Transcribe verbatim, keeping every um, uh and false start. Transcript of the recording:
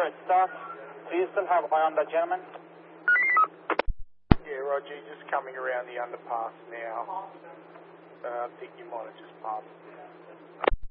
Alpha, it starts. Do you still have eye on that gentleman? Yeah, Roger, just coming around the underpass now. Uh, I think you might have just passed.